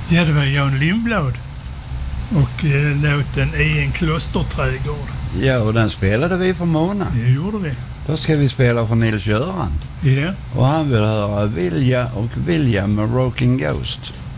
Ja, det var Jan Lindblad. Och låten I en klosterträdgård. Ja, och den spelade vi för Mona. Det gjorde vi. Då ska vi spela för Nils-Göran. Ja. Och han vill höra Vilja och Vilja med Rocking Ghost.